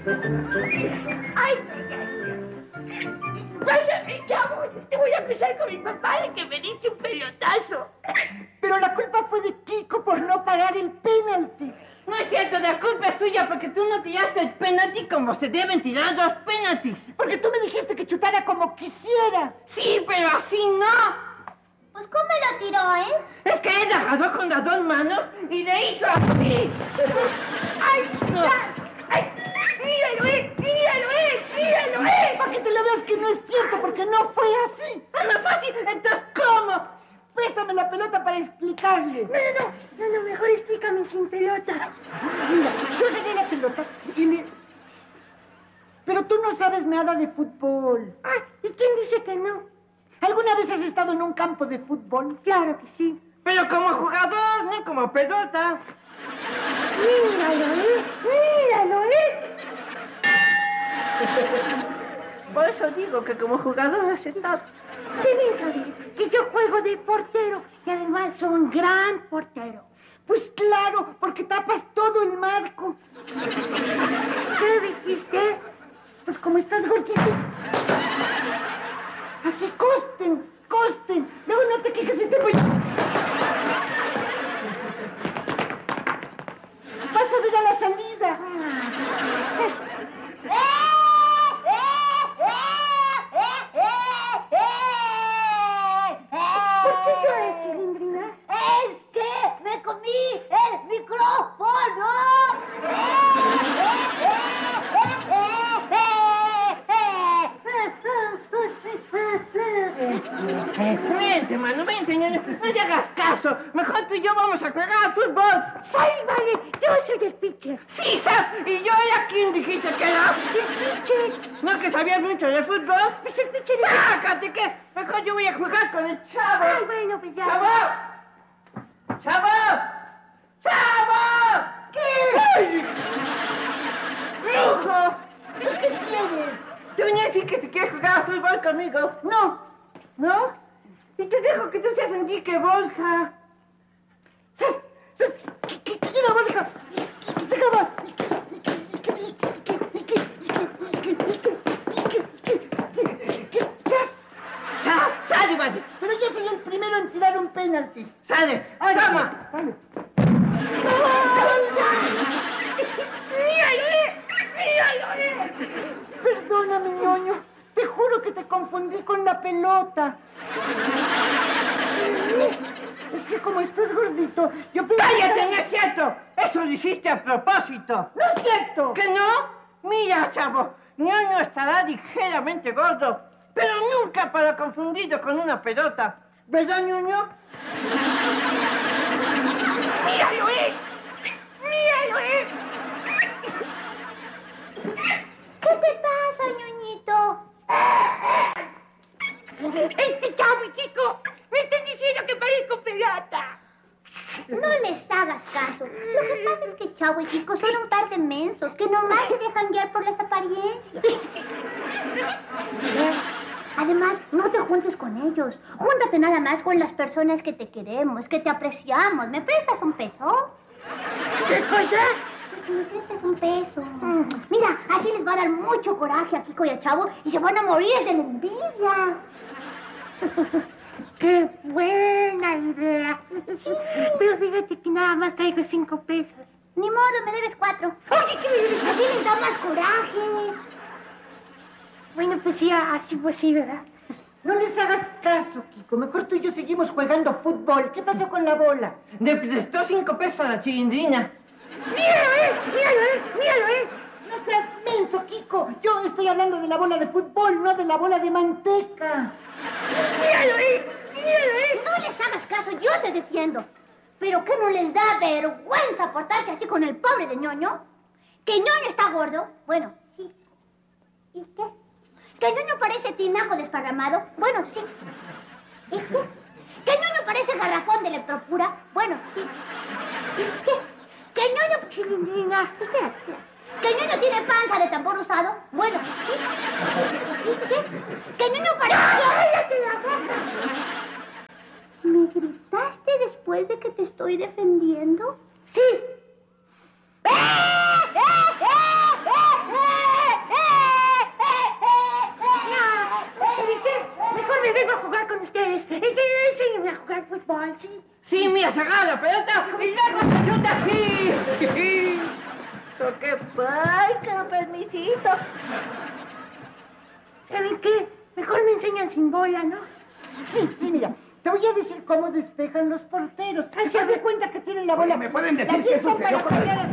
¡Ay! Pásame, chavo. Te voy a acusar con mi papá de que me diste un pelotazo. Pero la culpa fue de Kiko por no pagar el penalti. No es cierto, la culpa es tuya porque tú no tiraste el penalti como se deben tirar los penaltis. Porque tú me dijiste que chutara como quisiera. Sí, pero así no. Pues, ¿cómo lo tiró, eh? Es que ella agarró con las dos manos y le hizo así. ¡Ay, no! ¡Ay! ¡Míralo, míralo, Para que te lo veas que no es cierto, porque no fue así. ¡Ah, no fue así! Entonces, ¿cómo? Préstame la pelota para explicarle. No, mejor explícame sin pelota. Mira, yo agarré la pelota y le... Pero tú no sabes nada de fútbol. Ay, ¿y quién dice que no? ¿Alguna vez has estado en un campo de fútbol? Claro que sí. Pero como jugador, no como pelota. Míralo, Por eso digo que como jugador has estado. Deben saber que yo juego de portero y además soy un gran portero. Pues claro, porque tapas todo el marco. ¿Qué dijiste? Pues como estás gordito. Así costen. Luego no te quejes y te voy... Vas a ver a la salida. ¿Por qué lloras, Chilindrina? ¡Es que me comí el micrófono! Vente, mano, vente, no te hagas caso. Mejor tú y yo vamos a jugar al fútbol. ¡Sal, vale! Yo soy el pitcher. ¡Sí, Sas! ¿Y yo era quien dijiste que era? El pitcher. ¿No que sabías mucho de fútbol? Es el pitcher. ¡Sácate, que mejor yo voy a jugar con el chavo! Ay, bueno, pues ya. ¡Chavo! ¿Qué? ¡Ay! ¡Brujo! ¿Pues qué quieres? Te venía a decir que si quieres jugar al fútbol conmigo. No. ¿No? Y te dejo que tú seas Enrique Borja. ¡Que la Borja! ¡Y que se acaba! ¡Sale, vale! Pero yo soy el primero en tirar un penalti. ¡Sale! ¡Toma! Dale. ¡Míralo! Perdóname, ñoño. Te juro que te confundí con la pelota. Es que como estás gordito, yo pensé... ¡Cállate, no es cierto! ¡Eso lo hiciste a propósito! ¡No es cierto! ¿Que no? Mira, chavo, Ñoño estará ligeramente gordo, pero nunca para confundido con una pelota. ¿Verdad, Ñoño? ¡Míralo, ¿Qué te pasa, ñoñito? Este chavo y Kiko me están diciendo que parezco pelota. No les hagas caso. Lo que pasa es que Chavo y Kiko son un par de mensos que nomás se dejan guiar por las apariencias. Además, no te juntes con ellos. Júntate nada más con las personas que te queremos, que te apreciamos. ¿Me prestas un peso? ¿Qué cosa? Pues si me prestas un peso. Mira, así les va a dar mucho coraje a Kiko y a Chavo y se van a morir de la envidia. ¡Qué buena idea! Sí. Pero fíjate que nada más traigo 5 pesos. Ni modo, me debes 4. Oye, ¿qué me debes? Así les da más coraje. Bueno, pues sí, así pues sí, ¿verdad? No les hagas caso, Kiko. Mejor tú y yo seguimos jugando fútbol. ¿Qué pasó con la bola? Le prestó 5 pesos a la Chilindrina. ¡Míralo! No seas menso, Kiko. Yo estoy hablando de la bola de fútbol, no de la bola de manteca. ¡Míralo! No les hagas caso, yo te defiendo. ¿Pero qué no les da vergüenza portarse así con el pobre de Ñoño? ¿Que Ñoño está gordo? Bueno, sí. ¿Y qué? ¿Que Ñoño parece tinaco desparramado? Bueno, sí. ¿Y qué? ¿Que Ñoño parece garrafón de electropura? Bueno, sí. ¿Y qué? ¿Que Ñoño... Chilindrina, Espera. ¿Que Ñoño tiene panza de tambor usado? Bueno, sí. ¿Y qué? ¿Que Ñoño parece... ¡Cállate la boca! ¿Me gritaste después de que te estoy defendiendo? sí. ¡Eh! fútbol, sí. Sí, mira, se agarra la pelota y luego se chuta así. ¿Qué pasa, permisito? ¿Saben qué? Mejor me enseñan sin bola, ¿no? Sí, mira. Te voy a decir cómo despejan los porteros. Haz de cuenta que tienen la bola. ¿Me pueden decir la qué avientan sucedió para con el- patear así.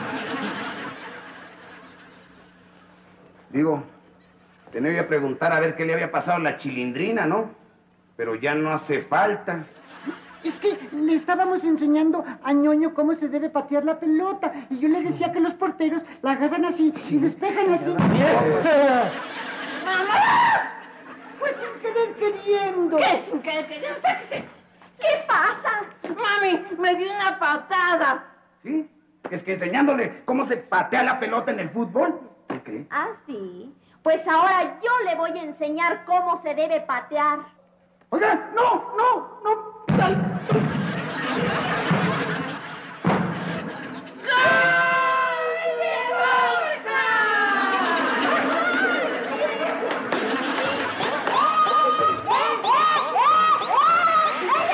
Digo, tenía que preguntar a ver qué le había pasado a la Chilindrina, ¿no? Pero ya no hace falta. Es que le estábamos enseñando a Ñoño cómo se debe patear la pelota. Y yo le decía que los porteros la agarran así y despejan así. ¡Mamá! Fue sin querer queriendo. ¿Qué sin querer? ¡Sáquese! ¿Qué pasa? Mami, me dio una patada. ¿Sí? Es que enseñándole cómo se patea la pelota en el fútbol. ¿Qué cree? Ah, sí. Pues ahora yo le voy a enseñar cómo se debe patear. Oiga, no. Ay.